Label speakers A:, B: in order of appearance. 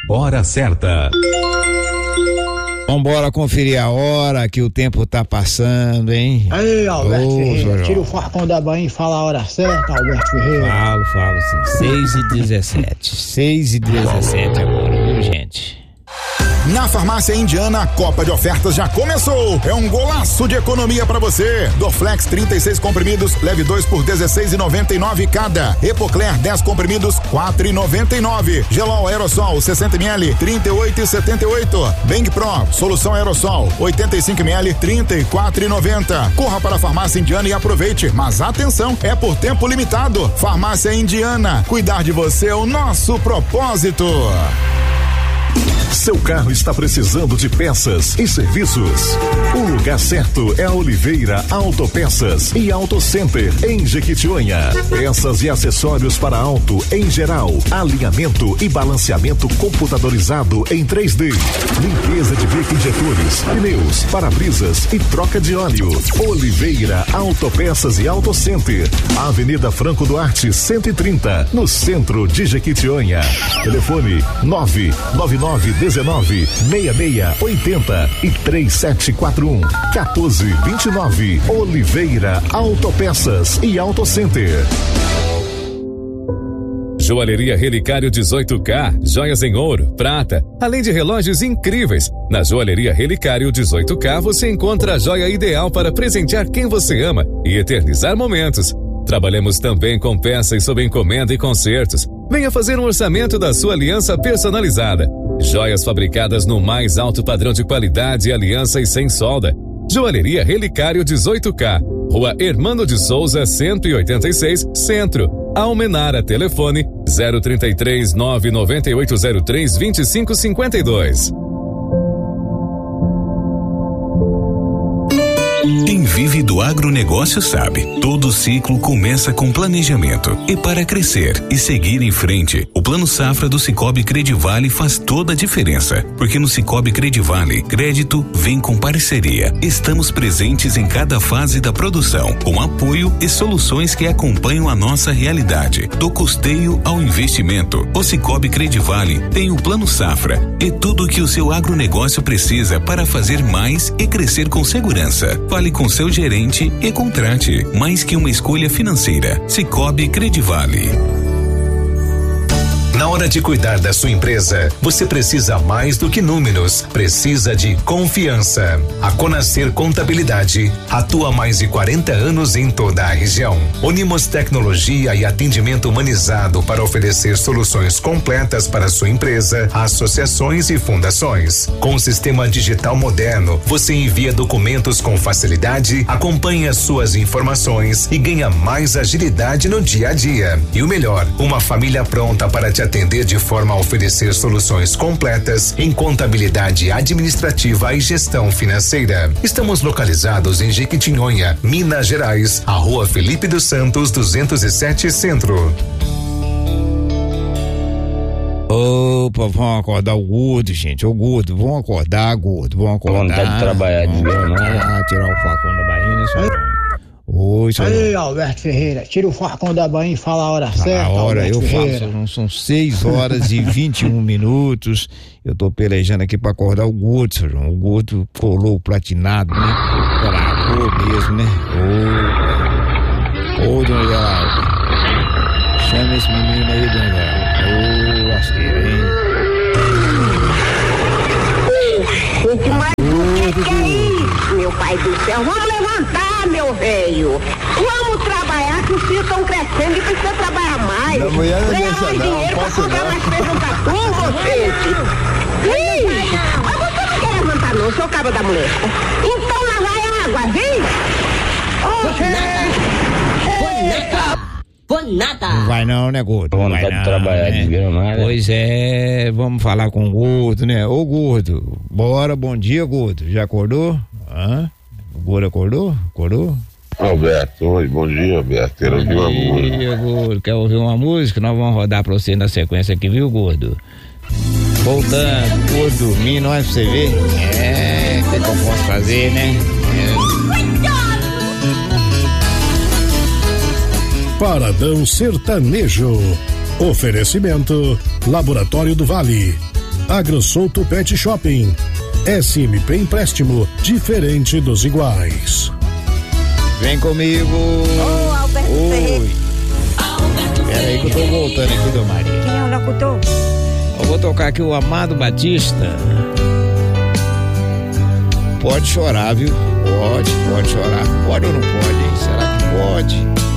A: Hora certa.
B: Vambora conferir a hora que o tempo tá passando, hein?
C: Aí, Alberto Ferreira, tira o farcão da banha e fala a hora certa, Alberto Ferreira.
B: Falo sim. 6h17. 6h17 agora, viu, gente?
D: Na Farmácia Indiana, a Copa de Ofertas já começou. É um golaço de economia pra você. Dorflex 36 comprimidos, leve 2 por R$16,99 cada. Epocler 10 comprimidos, R$4,99. Gelol Aerosol 60 ml, R$38,78. Bang Pro, solução aerossol 85 ml, R$34,90. Corra para a Farmácia Indiana e aproveite. Mas atenção, é por tempo limitado. Farmácia Indiana, cuidar de você é o nosso propósito.
A: Seu carro está precisando de peças e serviços? O lugar certo é a Oliveira Autopeças e Auto Center em Jequitinhonha. Peças e acessórios para auto em geral, alinhamento e balanceamento computadorizado em 3D, limpeza de bico injetores, pneus, para-brisas e troca de óleo. Oliveira Autopeças e Auto Center, Avenida Franco Duarte 130, no centro de Jequitinhonha. Telefone 999196680 e 3741-1429. Oliveira Autopeças e Auto Center.
E: Joalheria Relicário 18K, joias em ouro, prata, além de relógios incríveis. Na Joalheria Relicário 18K você encontra a joia ideal para presentear quem você ama e eternizar momentos. Trabalhamos também com peças sob encomenda e consertos. Venha fazer um orçamento da sua aliança personalizada. Joias fabricadas no mais alto padrão de qualidade, aliança e sem solda. Joalheria Relicário 18K, Rua Hermano de Souza 186, Centro. Almenara, telefone 033 99803 2552.
F: Quem vive do agronegócio sabe, todo ciclo começa com planejamento. E para crescer e seguir em frente, o Plano Safra do Sicoob Credivale faz toda a diferença. Porque no Sicoob Credivale, crédito vem com parceria. Estamos presentes em cada fase da produção, com apoio e soluções que acompanham a nossa realidade. Do custeio ao investimento, o Sicoob Credivale tem o Plano Safra e tudo o que o seu agronegócio precisa para fazer mais e crescer com segurança. Fale com seu gerente e contrate. Mais que uma escolha financeira. Sicoob Credivale.
A: Na hora de cuidar da sua empresa, você precisa mais do que números, precisa de confiança. A Conascer Contabilidade atua há mais de 40 anos em toda a região. Unimos tecnologia e atendimento humanizado para oferecer soluções completas para sua empresa, associações e fundações. Com o sistema digital moderno, você envia documentos com facilidade, acompanha suas informações e ganha mais agilidade no dia a dia. E o melhor, uma família pronta para te atender de forma a oferecer soluções completas em contabilidade administrativa e gestão financeira. Estamos localizados em Jequitinhonha, Minas Gerais, a Rua Felipe dos Santos 207 Centro.
B: Opa, vamos acordar o Gordo, gente. Ô Gordo, vamos acordar, Gordo, vamos acordar.
G: Vontade de trabalhar de ver, né?
B: Tirar o facão da barriga, né, senhor? Oi, senhor.
C: Aí, Alberto Ferreira, tira o farcão da banha e fala a hora certa.
B: A hora,
C: Alberto
B: eu
C: Ferreira.
B: falo, são 6h21. Eu tô pelejando aqui pra acordar o Gordo, senhor João. O Gordo colou o platinado, né? Travou mesmo, né? Ô, dona Geraldo. Chama esse menino aí, dona Geraldo. Ô, lasqueira, hein?
H: Gente, mas o que é isso, meu pai do céu? Vamos levantar, meu velho. Vamos trabalhar, que os filhos estão crescendo e precisa trabalhar mais.
I: Não, mulher, não
H: ganhar mais dinheiro pra comprar mais feijão pra tu, vocês. Mas você não quer levantar não, seu cabo da mulher. Então lá vai a água, vem.
B: Foi nada. Não vai não, né, Gordo? Não vai não,
G: trabalhar
B: né?
G: de ver, né?
B: Pois é, vamos falar com o Gordo, né? Ô, Gordo, bora, bom dia, Gordo. Já acordou? Hã? O Gordo acordou? Acordou?
J: Alberto, oi, bom dia, Alberto. Quero ouvir uma música.
B: Bom dia, Gordo. Quer ouvir uma música? Nós vamos rodar pra você na sequência aqui, viu, Gordo? Voltando, Gordo dormindo, olha pra você ver. O que eu posso fazer, né?
A: Paradão Sertanejo. Oferecimento Laboratório do Vale.
I: AgroSouto Pet Shopping. SMP Empréstimo, diferente dos iguais.
B: Vem comigo.
K: Ô, Alberto Ferreira.
B: Peraí que eu tô voltando aqui, Dona Maria.
K: Quem é o locutor?
B: Eu vou tocar aqui o Amado Batista. Pode chorar, viu? Pode chorar. Pode ou não pode, hein? Será que pode?